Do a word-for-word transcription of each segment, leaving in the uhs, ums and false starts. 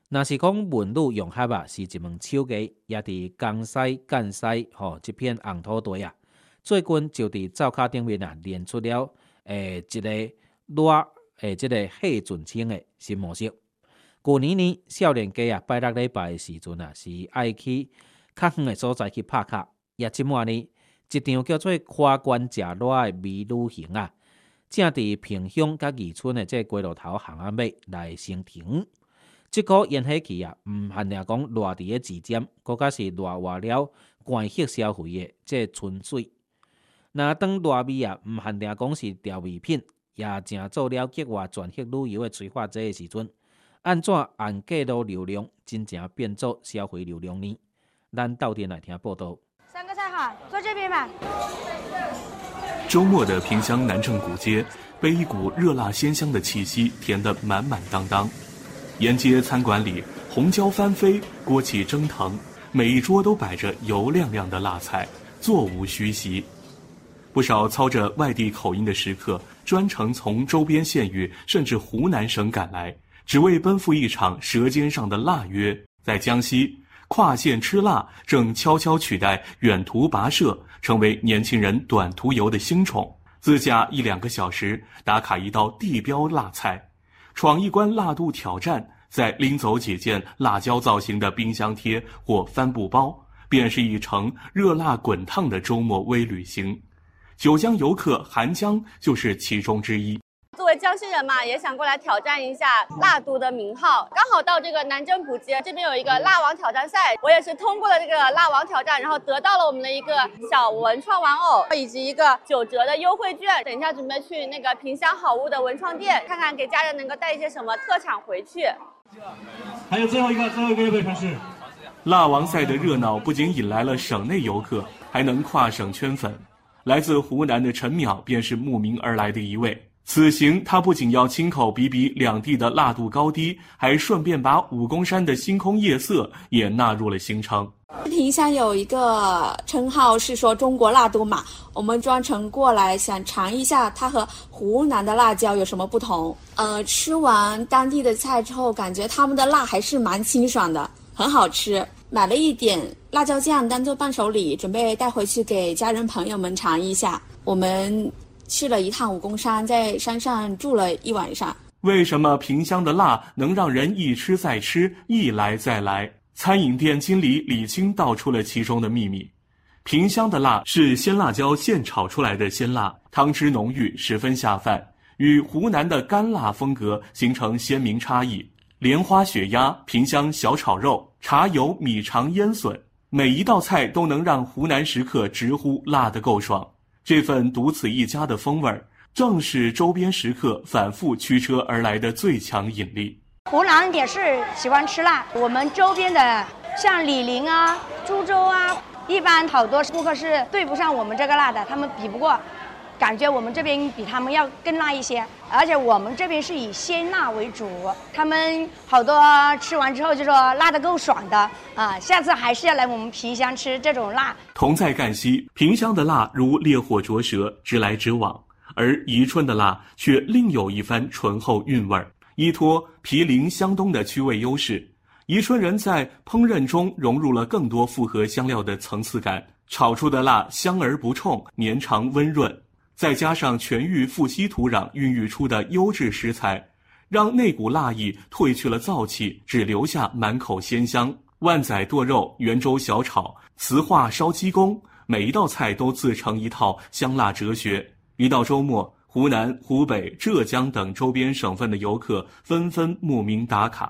若是讲文旅融合啊，是一门手艺，也伫江西、赣西吼这片红土地啊，最近就伫灶骹顶面啊，练出了诶一个热诶即个气准清的新模式。旧年呢，少年家啊，拜六礼拜的时阵啊，是爱去较远的所在去拍卡。也即满呢，一场叫做跨关食热的微旅行啊，正伫萍乡甲宜春的这街路头巷仔尾来成停。即个烟火气啊，毋限定讲热伫的指尖，更加是热活了关系消费的这春水。那当热味啊，毋限定讲是调味品，也正做了国外全国旅游的催化剂的时阵，按怎按计路流量，真正变做消费流量呢？咱到店来听报道。 三个菜哈，坐这边吧。 周末的萍乡南郑古街，被一股热辣鲜香的气息填得满满当当。沿街餐馆里，红椒翻飞，锅气蒸腾，每一桌都摆着油亮亮的辣菜，座无虚席。不少操着外地口音的食客，专程从周边县域甚至湖南省赶来，只为奔赴一场舌尖上的腊约。在江西，跨县吃辣正悄悄取代远途跋涉，成为年轻人短途游的新宠。自驾一两个小时，打卡一道地标辣菜，闯一关辣度挑战，再拎走几件辣椒造型的冰箱贴或帆布包，便是一程热辣滚烫的周末微旅行。九江游客韩江就是其中之一。 作为江西人嘛，也想过来挑战一下辣都的名号。刚好到这个南郑古街这边有一个辣王挑战赛，我也是通过了这个辣王挑战，然后得到了我们的一个小文创玩偶以及一个九折的优惠券。等一下准备去那个萍乡好物的文创店，看看给家人能够带一些什么特产回去。 还有最后一个，最后一个预备尝试。 辣王赛的热闹不仅引来了省内游客，还能跨省圈粉。来自湖南的陈淼便是慕名而来的一位。此行他不仅要亲口比比两地的辣度高低，还顺便把武功山的星空夜色也纳入了行程。 萍乡有一个称号是说中国辣都嘛，我们专程过来想尝一下它和湖南的辣椒有什么不同。呃，吃完当地的菜之后，感觉他们的辣还是蛮清爽的，很好吃。买了一点辣椒酱当做伴手礼，准备带回去给家人朋友们尝一下。我们去了一趟武功山，在山上住了一晚上。 为什么萍乡的辣能让人一吃再吃，一来再来？餐饮店经理李青道出了其中的秘密。萍乡的辣是鲜辣椒现炒出来的鲜辣，汤汁浓郁，十分下饭，与湖南的干辣风格形成鲜明差异。莲花血鸭、萍乡小炒肉、茶油米肠腌笋，每一道菜都能让湖南食客直呼辣得够爽。这份独此一家的风味儿，正是周边食客反复驱车而来的最强引力。 湖南也是喜欢吃辣，我们周边的像醴陵啊、株洲啊，一般好多顾客是对不上我们这个辣的，他们比不过，感觉我们这边比他们要更辣一些，而且我们这边是以鲜辣为主，他们好多吃完之后就说辣得够爽的啊，下次还是要来我们萍乡吃这种辣。 同在赣西，萍乡的辣如烈火灼舌，直来直往，而宜春的辣却另有一番醇厚韵味儿。依托毗邻湘东的区位优势，宜春人在烹饪中融入了更多复合香料的层次感，炒出的辣香而不冲，绵长温润，再加上全域富硒土壤孕育出的优质食材，让那股辣意褪去了燥气，只留下满口鲜香。万载剁肉、圆粥小炒、磁化烧鸡公，每一道菜都自成一套香辣哲学。一到周末，湖南、湖北、浙江等周边省份的游客纷纷慕名打卡。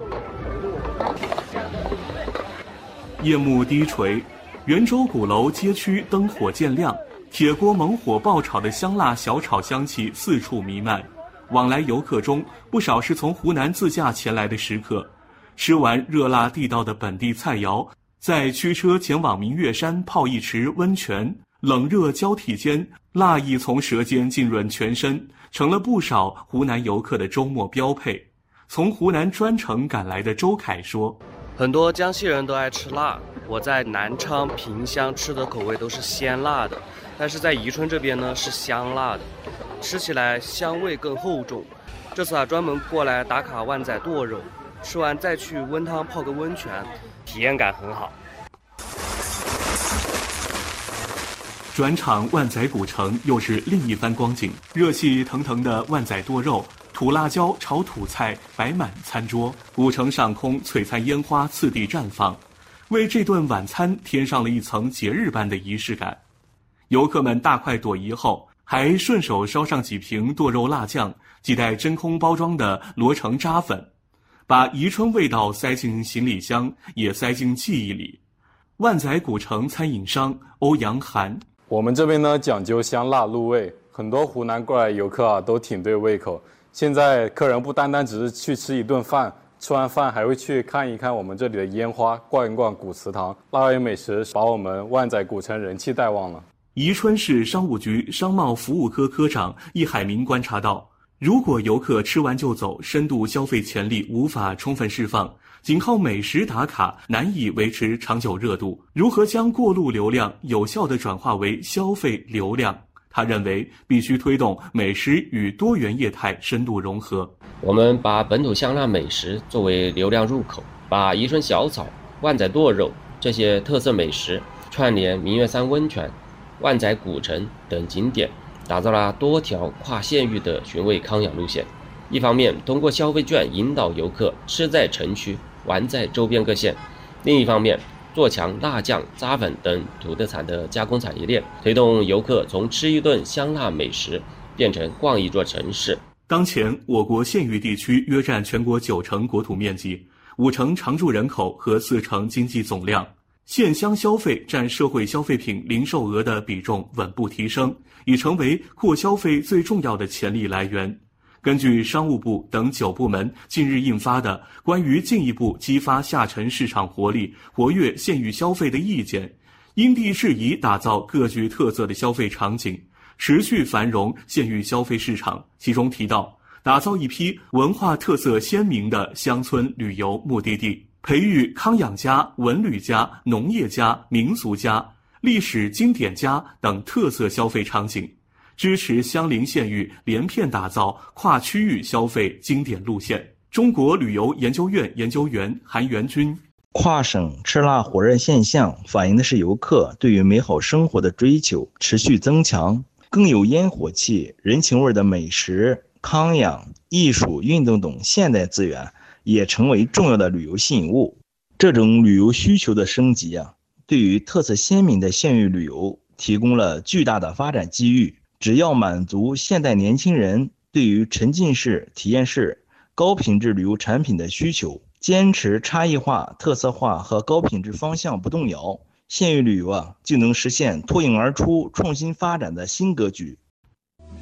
夜幕低垂，圆洲鼓楼街区灯火渐亮，铁锅猛火爆炒的香辣小炒香气四处弥漫。往来游客中，不少是从湖南自驾前来的食客。吃完热辣地道的本地菜肴，再驱车前往明月山泡一池温泉，冷热交替间，辣意从舌尖浸润全身，成了不少湖南游客的周末标配。从湖南专程赶来的周凯说， 很多江西人都爱吃辣，我在南昌、萍乡吃的口味都是鲜辣的，但是在宜春这边呢是香辣的，吃起来香味更厚重。这次啊专门过来打卡万载剁肉， 吃完再去温汤泡个温泉，体验感很好。 转场万载古城又是另一番光景，热气腾腾的万载剁肉、土辣椒炒土菜摆满餐桌，古城上空璀璨烟花次第绽放，为这顿晚餐添上了一层节日般的仪式感。游客们大快朵颐后，还顺手烧上几瓶剁肉辣酱，几袋真空包装的罗城扎粉，把宜春味道塞进行李箱，也塞进记忆里。万载古城餐饮商欧阳涵， 我们这边呢讲究香辣入味，很多湖南过来游客啊都挺对胃口。现在客人不单单只是去吃一顿饭，吃完饭还会去看一看我们这里的烟花，逛一逛古祠堂。腊月美食把我们万载古城人气带旺了。 宜春市商务局商贸服务科科长易海明观察到，如果游客吃完就走，深度消费潜力无法充分释放，仅靠美食打卡难以维持长久热度。如何将过路流量有效地转化为消费流量？他认为必须推动美食与多元业态深度融合。 我们把本土香辣美食作为流量入口，把宜春小炒、万载剁肉这些特色美食串联明月山温泉、万载古城等景点，打造了多条跨县域的寻味康养路线。一方面通过消费券引导游客吃在城区，玩在周边各县；另一方面做强辣酱、扎粉等土特产的加工产业链，推动游客从吃一顿香辣美食变成逛一座城市。 当前，我国县域地区约占全国九成国土面积，五成常住人口和四成经济总量。县乡消费占社会消费品零售额的比重稳步提升，已成为扩消费最重要的潜力来源。根据商务部等九部门近日印发的《关于进一步激发下沉市场活力、活跃县域消费的意见》，因地制宜打造各具特色的消费场景，持续繁荣县域消费市场。其中提到，打造一批文化特色鲜明的乡村旅游目的地，培育康养家、文旅家、农业家、民俗家、历史经典家等特色消费场景，支持相邻县域连片打造跨区域消费经典路线。中国旅游研究院研究员韩元军， 跨省吃辣火热现象反映的是游客对于美好生活的追求持续增强，更有烟火气、人情味的美食、康养、艺术、运动等现代资源也成为重要的旅游吸引物。这种旅游需求的升级啊，对于特色鲜明的县域旅游提供了巨大的发展机遇。只要满足现代年轻人对于沉浸式、体验式、高品质旅游产品的需求，坚持差异化、特色化和高品质方向不动摇，县域旅游啊就能实现脱颖而出、创新发展的新格局。